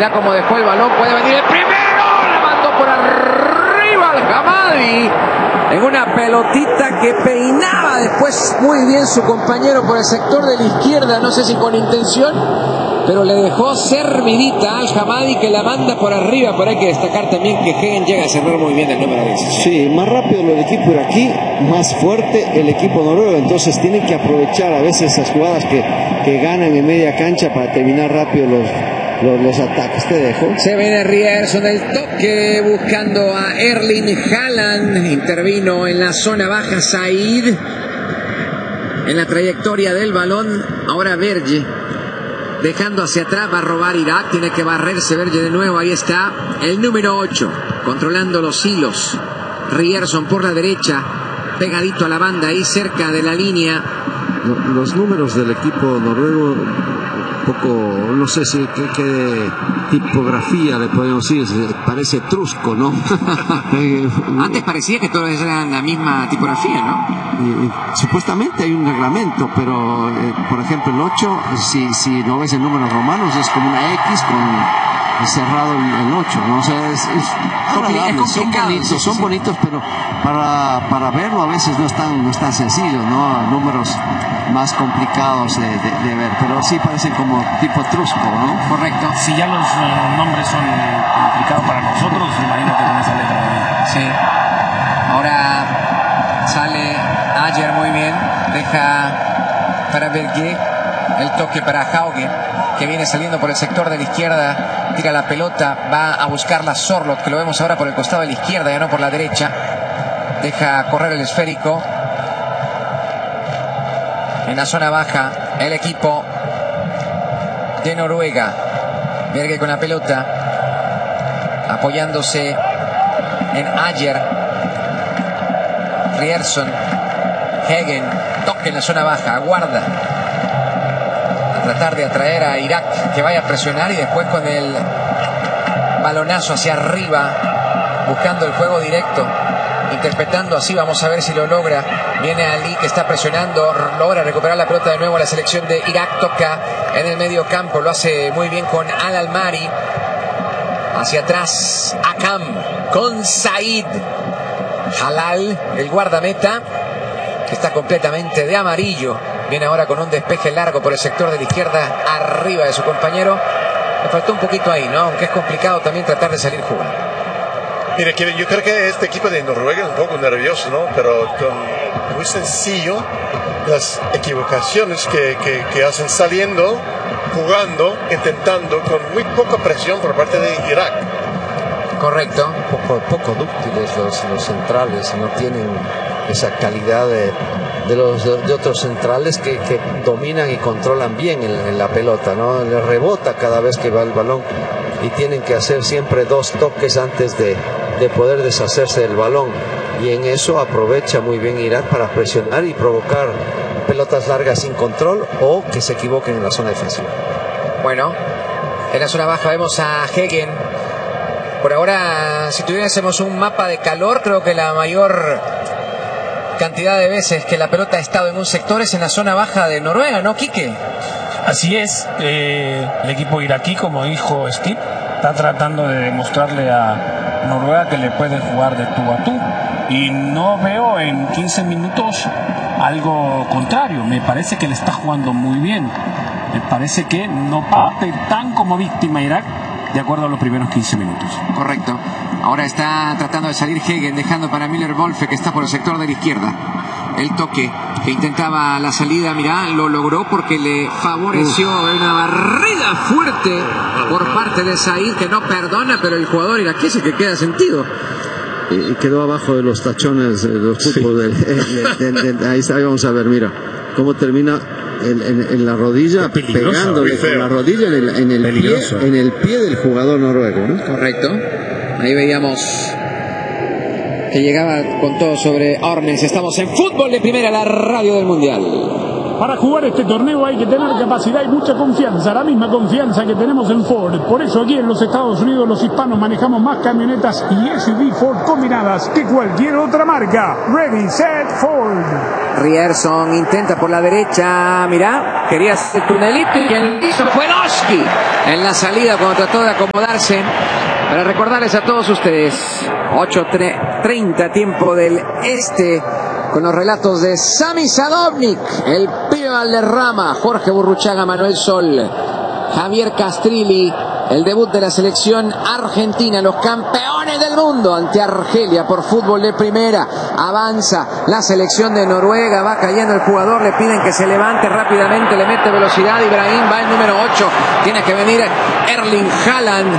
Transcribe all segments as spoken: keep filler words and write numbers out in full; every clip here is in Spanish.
Mirá cómo dejó el balón. Puede venir el primero. La mandó por arriba al Hamadi. En una pelotita que peinaba después muy bien su compañero por el sector de la izquierda. No sé si con intención, pero le dejó servidita al Hamadi, que la manda por arriba. Pero hay que destacar también que Hegen llega a cerrar muy bien el número diez. Sí, más rápido el equipo iraquí, más fuerte el equipo noruego. Entonces tienen que aprovechar a veces esas jugadas que, que ganan en media cancha para terminar rápido los, los, los ataques. Te dejo. Se viene Ryerson, el toque buscando a Erling Haaland. Intervino en la zona baja Said en la trayectoria del balón. Ahora Verge dejando hacia atrás, va a robar Irak, tiene que barrerse Verge de nuevo. Ahí está el número ocho, controlando los hilos. Ryerson por la derecha, pegadito a la banda, ahí cerca de la línea. Los números del equipo noruego, poco, no sé si qué, qué tipografía le podemos decir, parece etrusco, ¿no? Antes parecía que todos eran la misma tipografía, ¿no? Y, y, supuestamente hay un reglamento, pero eh, por ejemplo el ocho, si, si no ves el número romanos, es como una X con cerrado el, el ocho, ¿no? O sea, es, es, agradable, son bonitos, sí, son sí. bonitos, pero para, para verlo a veces no es tan, no es tan sencillo, ¿no? Números más complicados de, de, de ver, pero sí parecen como tipo etrusco, ¿no? Correcto. Si ya los eh, nombres son complicados para nosotros, imagínate con esa letra. Sí. Ahora sale Ayer muy bien, deja para Berger, el toque para Hauge, que viene saliendo por el sector de la izquierda, tira la pelota, va a buscarla Sorloth, que lo vemos ahora por el costado de la izquierda, ya no por la derecha. Deja correr el esférico. En la zona baja, el equipo de Noruega. Berge con la pelota, apoyándose en Ayer. Ryerson, Hegen, toque en la zona baja, aguarda. Tratar de atraer a Irak, que vaya a presionar, y después con el balonazo hacia arriba, buscando el juego directo, interpretando así, vamos a ver si lo logra. Viene Ali, que está presionando, logra recuperar la pelota de nuevo a la selección de Irak. Toca en el medio campo, lo hace muy bien con Al-Almari. Hacia atrás Akam con Said. Halal, el guardameta, que está completamente de amarillo, viene ahora con un despeje largo por el sector de la izquierda, arriba de su compañero. Le faltó un poquito ahí, ¿no? Aunque es complicado también tratar de salir jugando. Mire, yo creo que este equipo de Noruega es un poco nervioso, ¿no? Pero con, muy sencillo, las equivocaciones que, que, que hacen saliendo, jugando, intentando, con muy poca presión por parte de Irak. Correcto. Poco, poco dúctiles los, los centrales, no tienen esa calidad de, de los de, de otros centrales que, que dominan y controlan bien en, en la pelota, ¿no? Le rebota cada vez que va el balón y tienen que hacer siempre dos toques antes de, de poder deshacerse del balón, y en eso aprovecha muy bien Irak para presionar y provocar pelotas largas sin control o que se equivoquen en la zona defensiva. Bueno, en la zona baja vemos a Hegen. Por ahora, si tuviésemos un mapa de calor, creo que la mayor cantidad de veces que la pelota ha estado en un sector es en la zona baja de Noruega, ¿no, Quique? Así es. Eh, el equipo iraquí, como dijo Steve, está tratando de demostrarle a Noruega que le puede jugar de tú a tú, y no veo en quince minutos algo contrario. Me parece que le está jugando muy bien. Me parece que no parte tan como víctima Irak, de acuerdo a los primeros quince minutos. Correcto. Ahora está tratando de salir Hegen, dejando para Miller Wolfe, que está por el sector de la izquierda. El toque que intentaba la salida, mirá, lo logró porque le favoreció Uf. una barrida fuerte por parte de Said, que no perdona, pero el jugador iraquí es el que queda sentido. Y quedó abajo de los tachones, de los cupos. Sí. De, de, de, de, ahí, ahí vamos a ver, mira, cómo termina en, en, en la rodilla, pegándole con la rodilla en el, en el pie, en el pie del jugador noruego, ¿no? Correcto. Ahí veíamos que llegaba con todo sobre Ornes. Estamos en Fútbol de Primera, la radio del Mundial. Para jugar este torneo hay que tener capacidad y mucha confianza, la misma confianza que tenemos en Ford. Por eso aquí en los Estados Unidos los hispanos manejamos más camionetas y S U V Ford combinadas que cualquier otra marca. Ready, set, Ford. Ryerson intenta por la derecha, mirá, quería hacer el tunelito y quien hizo fue Noski. en la salida cuando trató de acomodarse. Para recordarles a todos ustedes, ocho treinta tiempo del este, con los relatos de Sami Sadovnik, el pibe Valderrama, Jorge Burruchaga, Manuel Sol, Javier Castrilli, el debut de la selección argentina, los campeones del mundo ante Argelia por fútbol de primera. Avanza la selección de Noruega, va cayendo el jugador, le piden que se levante rápidamente, le mete velocidad, Ibrahim va el número ocho, tiene que venir Erling Haaland,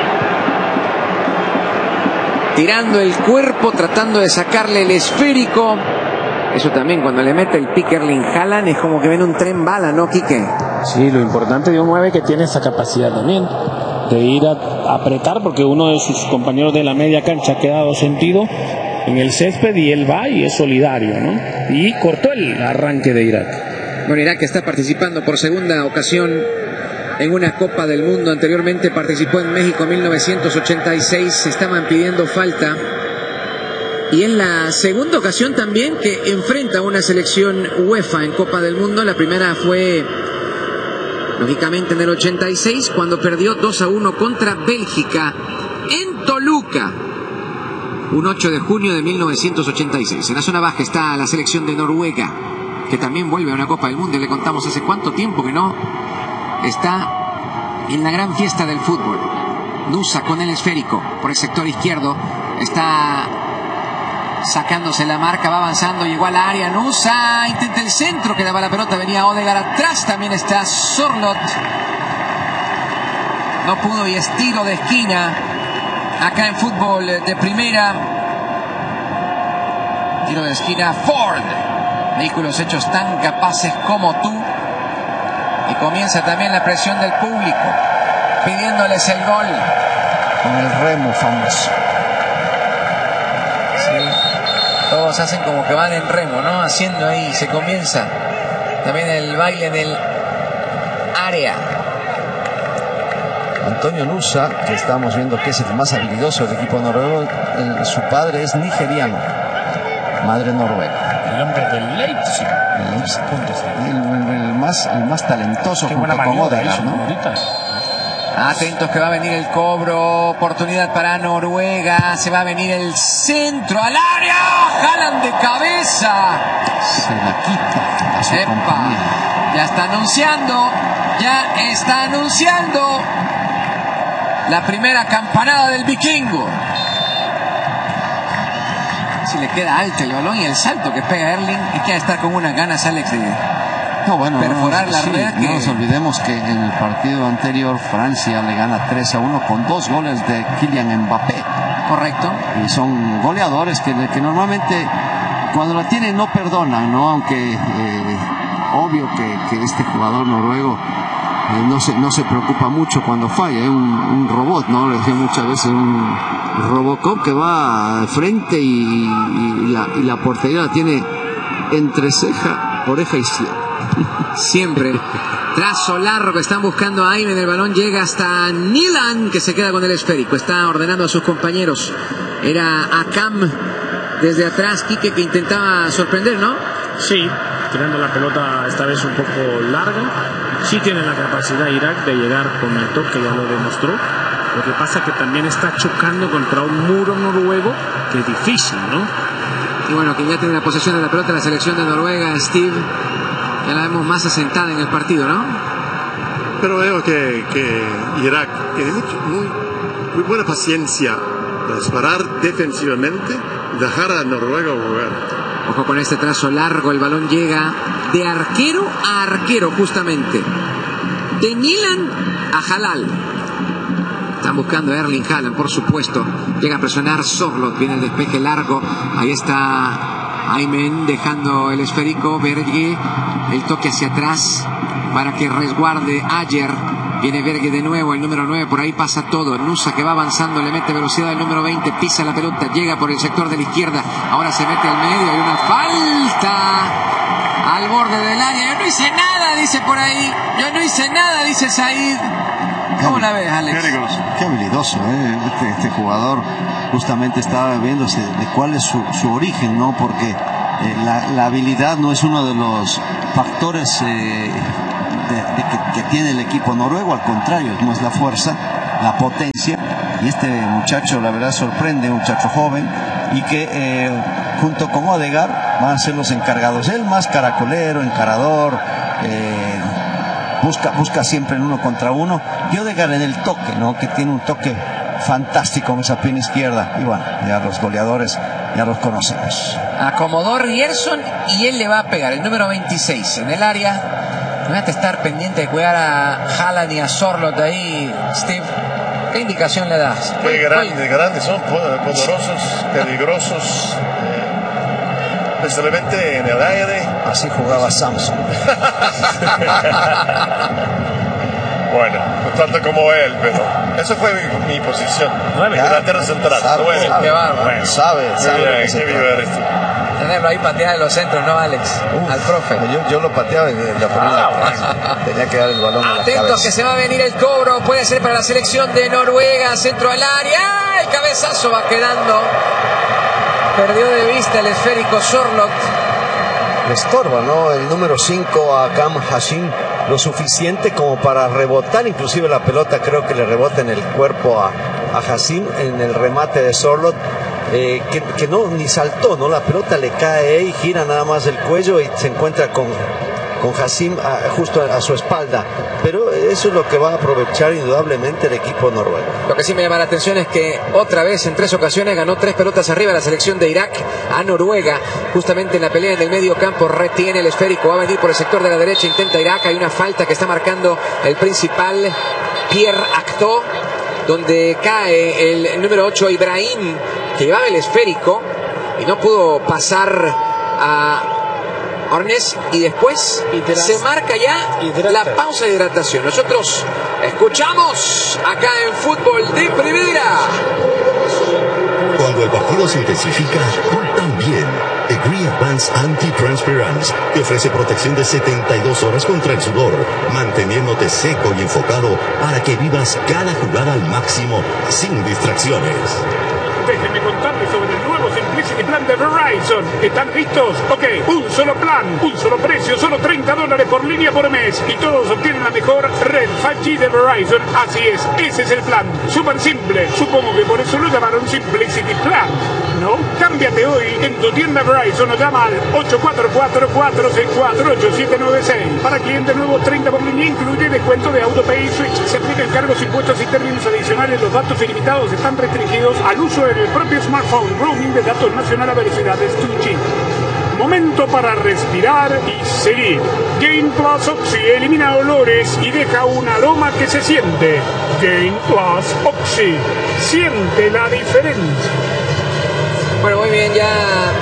tirando el cuerpo, tratando de sacarle el esférico. Eso también, cuando le mete el pique Erling Haaland, es como que viene un tren bala, ¿no, Quique? Sí, lo importante de un nueve que tiene esa capacidad también de ir a apretar, porque uno de sus compañeros de la media cancha ha quedado sentido en el césped y él va y es solidario, ¿no? Y cortó el arranque de Irak. Bueno, Irak está participando por segunda ocasión en una Copa del Mundo. Anteriormente participó en México mil novecientos ochenta y seis, se estaban pidiendo falta. Y en la segunda ocasión también que enfrenta a una selección UEFA en Copa del Mundo. La primera fue, lógicamente, en el ochenta y seis, cuando perdió dos a uno contra Bélgica en Toluca. Un ocho de junio de mil novecientos ochenta y seis. En la zona baja está la selección de Noruega, que también vuelve a una Copa del Mundo. Le contamos hace cuánto tiempo que no está en la gran fiesta del fútbol. Nusa con el esférico por el sector izquierdo. Está sacándose la marca, va avanzando, llegó al área, Nusa intenta el centro, quedaba la pelota, venía Odegaard atrás, también está Sorloth, no pudo, y es tiro de esquina acá en fútbol de primera. Tiro de esquina, Ford, vehículos hechos tan capaces como tú. Y comienza también la presión del público pidiéndoles el gol con el remo famoso. Todos hacen como que van en remo, ¿no? Haciendo ahí, se comienza también el baile en el área. Antonio Nusa, que estamos viendo que es el más habilidoso del equipo noruego, el, su padre es nigeriano, madre noruega. El hombre del Leipzig. El, Leipzig. El, el, el, más, el más talentoso junto con Odegaard, ¿no? Atentos que va a venir el cobro, oportunidad para Noruega, se va a venir el centro al área, Haaland de cabeza. Se la quita a su compañero. Ya está anunciando, ya está anunciando la primera campanada del vikingo. Si le queda alto el balón y el salto que pega Erling, y queda estar con unas ganas, Alex, de no, bueno, perforar no, la sí, red. No que... nos olvidemos que en el partido anterior Francia le gana tres a uno con dos goles de Kylian Mbappé. Correcto. Y son goleadores que, que normalmente cuando la tienen no perdonan, ¿no? Aunque eh, obvio que, que este jugador noruego eh, no, se, no se preocupa mucho cuando falla, es un, un robot, ¿no? Le decía muchas veces un Robocop que va al frente y, y, la, y la portería la tiene entre ceja, oreja y sien. Siempre trazo largo, están buscando a Aymen, el balón llega hasta Nilan, que se queda con el esférico, está ordenando a sus compañeros. Era Akam desde atrás, Quique, que intentaba sorprender, ¿no? Sí, tirando la pelota esta vez un poco larga. Sí tiene la capacidad Irak de llegar con el toque, ya lo demostró. Lo que pasa es que también está chocando contra un muro noruego que es difícil, ¿no? Y bueno, que ya tiene la posesión de la pelota la selección de Noruega, Steve. Ya la vemos más asentada en el partido, ¿no? Pero veo que, que Irak tiene mucho, muy, muy buena paciencia para parar defensivamente y dejar a Noruega jugar. Ojo con este trazo largo, el balón llega de arquero a arquero justamente. De Nilan a Halal. Están buscando a Erling Haaland, por supuesto. Llega a presionar Sorloth, viene el despeje largo. Ahí está Aymen dejando el esférico, Berge, el toque hacia atrás para que resguarde Ayer. Viene Berge de nuevo, el número nueve, por ahí pasa todo. Nusa que va avanzando, le mete velocidad al número veinte, pisa la pelota, llega por el sector de la izquierda, ahora se mete al medio, hay una falta al borde del área. Yo no hice nada, dice por ahí. Yo no hice nada, dice Said. ¿Cómo la ves, Alex? Qué habilidoso, ¿eh? este, este jugador. Justamente estaba viendo de cuál es su, su origen, ¿no? Porque eh, la, la habilidad no es uno de los factores eh, de, de que, que tiene el equipo noruego, al contrario, no es la fuerza, la potencia, y este muchacho la verdad sorprende, un muchacho joven, y que eh, junto con Odegaard van a ser los encargados, él más caracolero, encarador, eh, busca, busca siempre en uno contra uno, y Odegaard en el toque, ¿no? Que tiene un toque fantástico en esa pierna izquierda, y bueno, ya los goleadores ya los conocemos. Acomodó Rierson y él le va a pegar, el número veintiséis en el área. Van a estar pendiente de cuidar a Haaland y a Sorloth ahí, Steve. ¿Qué indicación le das? Qué grandes, grandes son, poderosos, peligrosos, eh, especialmente en el aire. Así jugaba Samson. Bueno, no tanto como él, pero eso fue mi, mi posición. Nueve. Delantero central. Sabe, Nueve. sabe, Qué bárbaro. Bueno, sabe, sabe Qué lo que bien, se qué trata. vivo eres tú. Tenerlo ahí patear en los centros, ¿no, Alex? Uf, al profe. Yo, yo lo pateaba y la ponía Ah, tenía que dar el balón a la Atentos cabeza. que se va a venir el cobro. Puede ser para la selección de Noruega. Centro al área. ¡Ah! El cabezazo va quedando. Perdió de vista el esférico Sorloth. Le estorba, ¿no? El número cinco a Cam Hashim, lo suficiente como para rebotar, inclusive la pelota creo que le rebota en el cuerpo a, a Hashim en el remate de Sorloth, eh, que, que no, ni saltó, ¿no? La pelota le cae y gira nada más el cuello y se encuentra con, con Hashim a, justo a, a su espalda, pero eso es lo que va a aprovechar indudablemente el equipo noruego. Lo que sí me llama la atención es que otra vez en tres ocasiones ganó tres pelotas arriba la selección de Irak a Noruega. Justamente en la pelea en el medio campo retiene el esférico. Va a venir por el sector de la derecha. Intenta Irak. Hay una falta que está marcando el principal Pierre Acto, donde cae el número ocho Ibrahim, que llevaba el esférico y no pudo pasar a Ornes, y después se marca ya la pausa de hidratación. Nosotros escuchamos acá en Fútbol de Primera. Cuando el partido se intensifica, tú también. Degree Advanced Anti-Transpirance te ofrece protección de setenta y dos horas contra el sudor, manteniéndote seco y enfocado para que vivas cada jugada al máximo, sin distracciones. Déjenme contarles sobre el nuevo Simplicity Plan de Verizon. ¿Están listos? Ok, un solo plan, un solo precio, solo treinta dólares por línea por mes. Y todos obtienen la mejor red cinco G de Verizon. Así es, ese es el plan. Súper simple. Supongo que por eso lo llamaron Simplicity Plan, ¿no? Cámbiate hoy en tu tienda Verizon o llama al ocho cuatro cuatro, cuatro seis cuatro, ocho siete nueve seis. Para clientes nuevos, treinta por línea, incluye descuento de AutoPay y Switch. Se aplican cargos, impuestos y términos adicionales. Los datos ilimitados están restringidos al uso en el propio smartphone. Roaming de datos nacional a velocidades dos G. Momento para respirar y seguir. Gain Plus Oxy elimina olores y deja un aroma que se siente. Gain Plus Oxy. Siente la diferencia. Bueno, muy bien, ya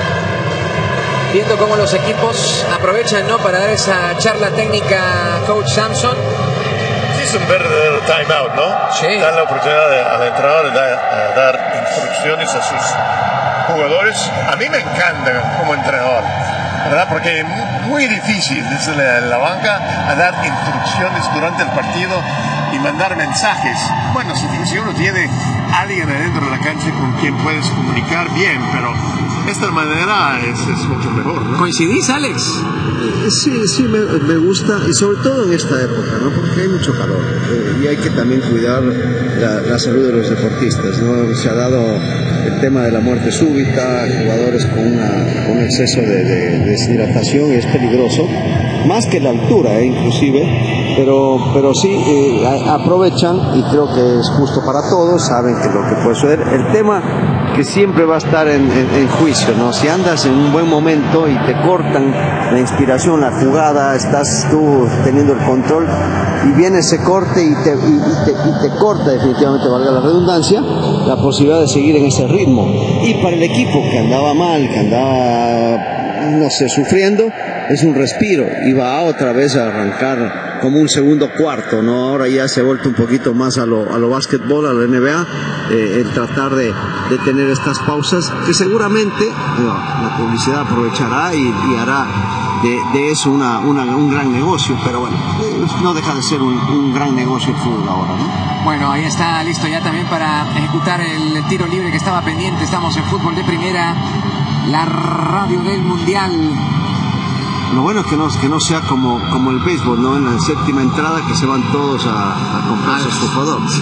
viendo cómo los equipos aprovechan, ¿no?, para dar esa charla técnica, Coach Samson. Sí, es un verdadero timeout, ¿no? Sí. Dar la oportunidad de- al entrenador de dar, a dar instrucciones a sus jugadores. A mí me encanta como entrenador, ¿verdad? Porque es muy difícil desde la, la banca a dar instrucciones durante el partido y mandar mensajes. Bueno, si, si uno tiene alguien adentro de la cancha con quien puedes comunicar bien, pero esta manera es, es mucho mejor, ¿no? ¿Coincidís, Alex? Sí, sí, me, me gusta, y sobre todo en esta época, ¿no? Porque hay mucho calor, eh, y hay que también cuidar la, la salud de los deportistas, ¿no? Se ha dado el tema de la muerte súbita, jugadores con, una, con un exceso de, de, de deshidratación, y es peligroso, más que la altura, eh, inclusive, pero, pero sí, eh, a- aprovechan, y creo que es justo para todos, saben que lo que puede suceder. El tema que siempre va a estar en, en, en juicio, ¿no? Si andas en un buen momento y te cortan la inspiración, la jugada, estás tú teniendo el control y viene ese corte y te, y, y te, y te corta definitivamente, valga la redundancia, la posibilidad de seguir en ese ritmo. Y para el equipo que andaba mal, que andaba, no sé, sufriendo, es un respiro y va otra vez a arrancar como un segundo cuarto, ¿no? Ahora ya se ha vuelto un poquito más a lo, a lo básquetbol, a la N B A, eh, el tratar de, de tener estas pausas que seguramente eh, la publicidad aprovechará y, y hará de, de eso una, una, un gran negocio, pero bueno, eh, no deja de ser un, un gran negocio el fútbol ahora, ¿no? Bueno, ahí está listo ya también para ejecutar el tiro libre que estaba pendiente. Estamos en Fútbol de Primera, la radio del Mundial. Lo bueno es que no, que no sea como, como el béisbol, ¿no? En la séptima entrada que se van todos a, a comprar sus jugadores.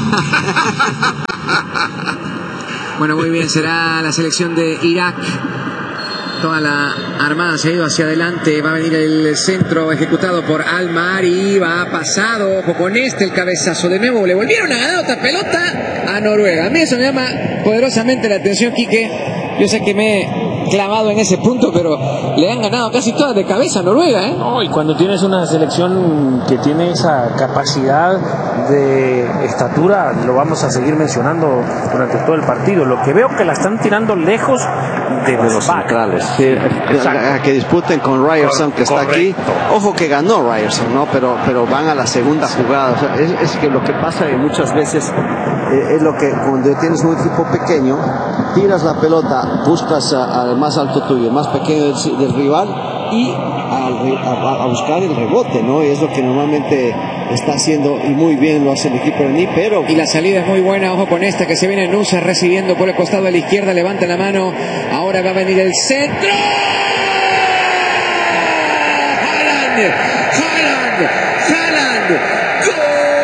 Bueno, muy bien, será la selección de Irak. Toda la armada se ha ido hacia adelante. Va a venir el centro ejecutado por Al-Mari. Va pasado. Ojo con este, el cabezazo de nuevo. Le volvieron a ganar otra pelota a Noruega. A mí eso me llama poderosamente la atención, Quique. Yo sé que me he clavado en ese punto, pero le han ganado casi todas de cabeza a Noruega, ¿eh? No, y cuando tienes una selección que tiene esa capacidad de estatura, lo vamos a seguir mencionando durante todo el partido. Lo que veo que la están tirando lejos de, de los centrales. Sí, a, a que disputen con Ryerson, que está aquí. Ojo que ganó Ryerson, ¿no? Pero, pero van a la segunda jugada. O sea, es, es que lo que pasa que muchas veces eh, es lo que cuando tienes un equipo pequeño, tiras la pelota, buscas al más alto tuyo, el más pequeño del, del rival y a, a, a buscar el rebote, ¿no? Y es lo que normalmente está haciendo y muy bien lo hace el equipo iraní, pero... Y la salida es muy buena, ojo con esta que se viene Nusa recibiendo por el costado de la izquierda, levanta la mano, ahora va a venir el centro. Haaland